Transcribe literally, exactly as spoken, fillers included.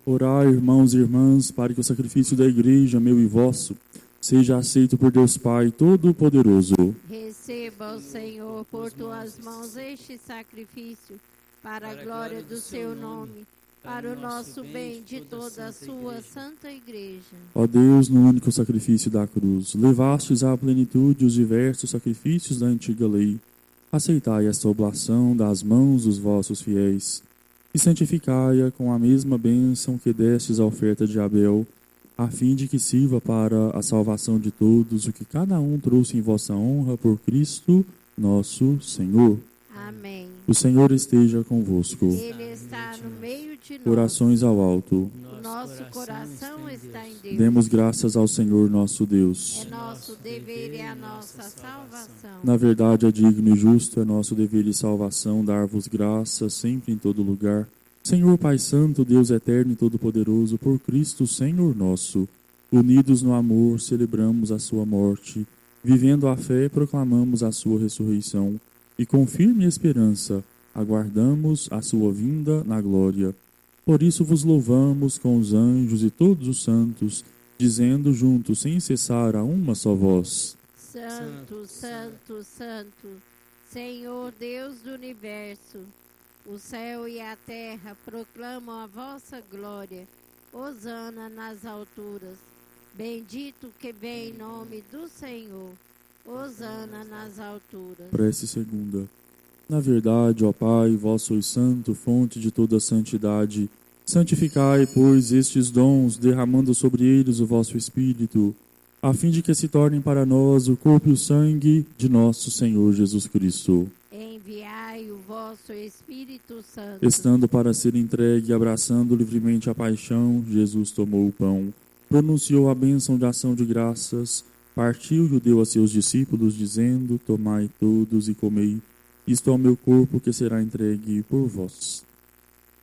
Orai, irmãos e irmãs, para que o sacrifício da igreja, meu e vosso, seja aceito por Deus Pai Todo-Poderoso. Receba, ó Senhor, por tuas mãos este sacrifício, para a glória do seu nome, para o nosso bem de toda a sua santa igreja. Ó Deus, no único sacrifício da cruz, levastes à plenitude os diversos sacrifícios da antiga lei. Aceitai esta oblação das mãos dos vossos fiéis e santificai-a com a mesma bênção que destes à oferta de Abel, a fim de que sirva para a salvação de todos o que cada um trouxe em vossa honra por Cristo, nosso Senhor. Amém. O Senhor esteja convosco. Ele está no meio de nós. Orações ao alto. O nosso coração está em Deus. Demos graças ao Senhor nosso Deus. É nosso dever e a nossa salvação. Na verdade, é digno e justo, é nosso dever e salvação dar-vos graças sempre em todo lugar. Senhor Pai Santo, Deus eterno e todo-poderoso, por Cristo, Senhor nosso, unidos no amor, celebramos a sua morte, vivendo a fé, proclamamos a sua ressurreição, e com firme esperança, aguardamos a sua vinda na glória. Por isso vos louvamos com os anjos e todos os santos, dizendo juntos, sem cessar, a uma só voz: Santo, Santo, Santo, Senhor Deus do universo, o céu e a terra proclamam a vossa glória. Hosana nas alturas. Bendito que vem em nome do Senhor. Hosana nas alturas. Prece segunda. Na verdade, ó Pai, vós sois santo, fonte de toda santidade. Santificai, pois, estes dons, derramando sobre eles o vosso Espírito, a fim de que se tornem para nós o corpo e o sangue de nosso Senhor Jesus Cristo. Enviai o vosso Espírito Santo. Estando para ser entregue e abraçando livremente a paixão, Jesus tomou o pão, pronunciou a bênção de ação de graças, partiu e o deu a seus discípulos, dizendo: Tomai todos e comei, isto é o meu corpo que será entregue por vós.